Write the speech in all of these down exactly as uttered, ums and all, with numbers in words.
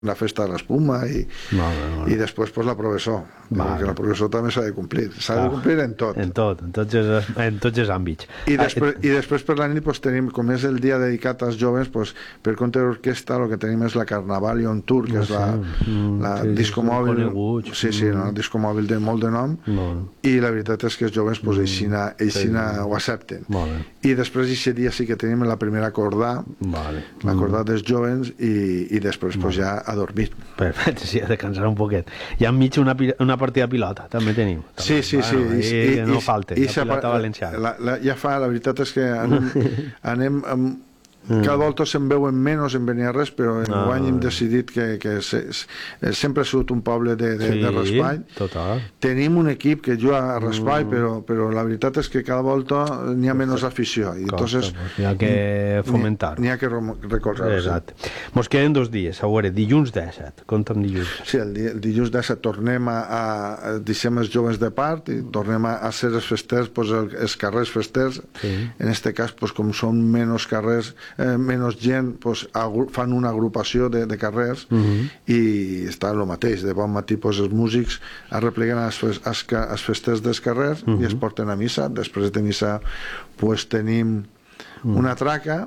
la festa de l'espuma i, molt bé, molt bé. i després pues, la professó, Vale. que la professó també s'ha de complir, s'ha Ah, de complir en tot. En tot, en tots els, en tots els àmbits. I després, i després per la nit pues, tenim, com és el dia dedicat als joves, pues, per compte d'orquestra el que tenim és la Carnavalion Tour, que No és la, sé, mm, la sí, disco són mòbil, coneguts, sí, sí, mm. no, disco mòbil de molt de nom, Molt, i la veritat és que els joves pues, aixina, aixina sí. ho accepten. molt bé. I després aquest dia sí que tenim la primera acordà, Vale. l'acordà dels joves, i, i després pues, ja a dormir. Perfecte, sí, a descansar un poquet. I enmig una, pi- una partida de pilota, també tenim. Sí, sí, sí. Bueno, I, i, i, que no i- falte, i la s'ha- pilota valenciana. La, la, ja fa, la veritat és que anem, anem amb, cada volta se'n veuen menys en Beniarrés, però en Ah. guany hem decidit que, que se, se, sempre ha sigut un poble de, de, Sí, de raspall. total. Tenim un equip que juga a raspall, però, però la veritat és que cada volta n'hi ha menys afició. I entonces, Costa, pues, hi ha que fomentar. N'hi ha que recolzar. Exacte. Mos queden dos dies, a veure, dilluns disset. Conta'm dilluns. Sí, el, di el dilluns disset tornem a, a, a deixem els joves de part i tornem a, a ser els festers, pues, el, els carrers festers. Sí. En este cas, pues, com són menys carrers, eh, menys gent, pues, fan una agrupació de, de carrers uh -huh. i està el mateix. De bon matí pues, els músics es repleguen als, als, als festers dels carrers uh -huh. i es porten a missa. Després de missa pues, tenim uh -huh. una traca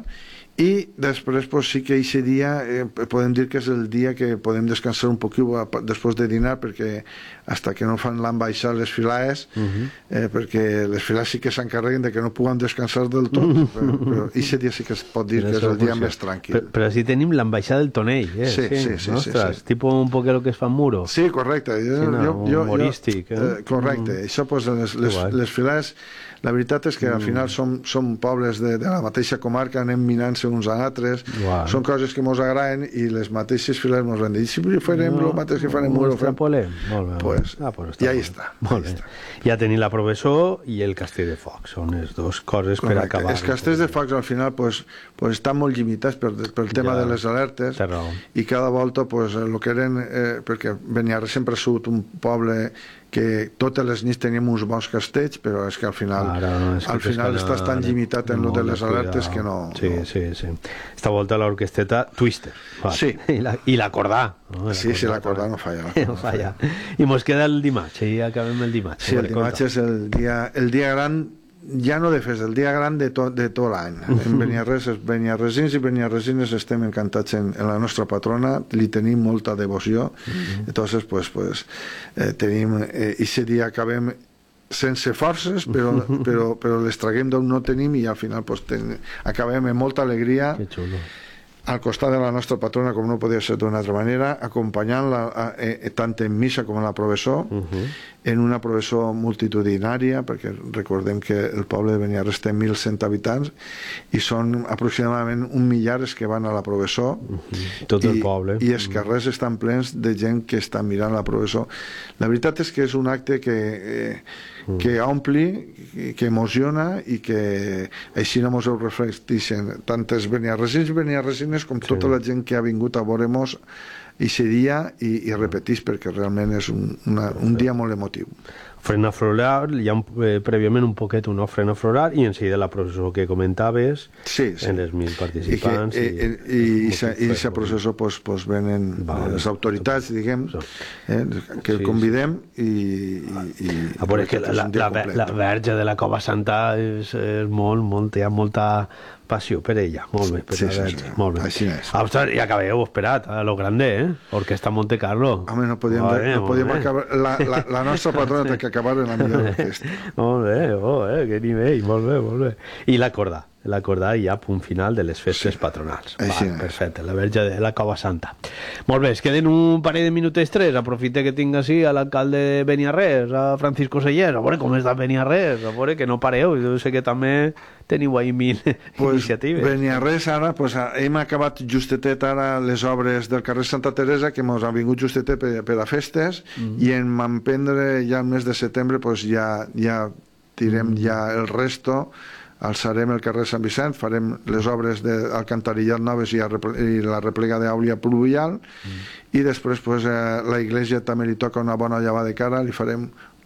i després pues, sí que aquest dia eh, podem dir que és el dia que podem descansar un poquet després de dinar, perquè hasta que no fan l'ambaixar les filaes uh -huh. eh, perquè les filaes sí que s'encarreguen de que no puguen descansar del tot, uh -huh. però, però aquest dia sí que es pot dir que és el dia més tranquil. Però, però així tenim l'ambaixada del Tonell, eh? Sí, sí, sí. Ostres, sí, sí. tipus un poc el que es fa en muro. Sí, correcte. Jo, Sí, no, jo, jo, humorístic, jo, eh? eh? Correcte. Mm. Això, pues, les, les, les filaes, la veritat és que al final som, som pobles de, de la mateixa comarca, anem minant-se uns a altres, Uau. són coses que mos agraden i les mateixes filaes mos van dir, si farem No, el mateix que farem ho muro, extrapolem. Molt bé, pues, ah, pues i ahí molt està. bé. Molt ahí bé. està. Ja tenim la Professó i el Castell de Foc, són les dues coses per Correcte. acabar. Els castells de focs al final pues, pues, estan molt limitats per, pel tema Ja, de les alertes té raó. i cada volta pues, el que eren, eh, perquè Beniarrés sempre ha sigut un poble que totes les nits teníem uns bons castells, però és que al final, Ara, no, és que al final tens que estàs tan anar limitat en lo molt de les alertes cuidado. que no... Sí, no. sí, sí. Esta volta l'orquesteta Twister. Vale. Sí. I la- I l'acordà. No? Sí, sí, l'acordar no falla. No falla. I mos queda el dimarts, i acabem el dimarts. Sí, el dimarts és el dia, el dia gran, ja no de festa, el dia gran de, to, de tot l'any. En Beniarrés, els beniarresins i beniarresines estem encantats en, en la nostra patrona, li tenim molta devoció, mm-hmm. entonces pues, pues, eh, tenim, eh, aquest dia acabem sense forces, però, però, però les traguem d'on no tenim i al final pues, ten, acabem amb molta alegria. Que xulo. Al costat de la nostra patrona, com no podia ser d'una altra manera, acompanyant-la eh, tant en missa com en la professó, uh -huh. en una professó multitudinària, perquè recordem que el poble de Beniarrés té mil cent habitants i són aproximadament un millar els que van a la professó. Uh -huh. Tot el I, poble. I els carrers estan plens de gent que està mirant la professó. La veritat és que és un acte que... Eh, que ompli, que emociona i que així no mos ho reflecteixen tant els beniarresins i beniarresines com sí. tota la gent que ha vingut a veure-mos aquest dia i, i repetís perquè realment és un, una, un dia molt emotiu. Ofrena floral, hi ha un, eh, prèviament un poquet una ofrena floral i en seguida la processó que comentaves, sí, sí. en els mil participants. I aquesta processó pues, pues venen vale. les autoritats, diguem, eh, que sí, convidem i... i, i a veure, que la, la, la, la verge de la Cova Santa és, és molt, molt, hi ha molta passió per ella, molt bé, per sí, la verge, sí, sí. molt bé. Així és. Ah, ostres, i acabeu esperat, a lo grande, eh? Orquestra Monte Carlo. Home, no podíem, Vale, no podíem acabar... La, la, la nostra patrona té que acabar en la millor orquestra. Molt bé, oh, eh, que nivell, molt bé, molt bé. I l'acordar, l'acordar ja a punt final de les festes sí. patronals. Així Va, perfecte, la verge de la Cova Santa. Molt bé, es queden un parell de minutets tres, aprofite que tinc així a l'alcalde de Beniarrés, a Francisco Sellers, a veure com està Beniarrés, a veure que no pareu, jo sé que també teniu ahí mil pues, iniciatives. Beniarrés ara, pues, hem acabat justetet ara les obres del carrer Santa Teresa, que ens han vingut justetet per, per a festes, mm. i en m'emprendre ja el mes de setembre pues, ja, ja tirem mm. ja el resto, alçarem el carrer Sant Vicent, farem les obres d'alcantarillat noves i, i la replega d'àulia pluvial mm. i després pues, eh, la iglesia també li toca una bona llevada de cara, li farem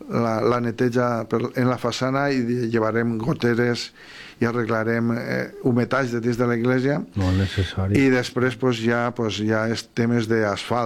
la, la neteja per, en la façana i llevarem goteres i arreglarem eh, humetalls de dins de l'església. Molt necessari. I després pues, ja, pues, ja és temes d'asfalt.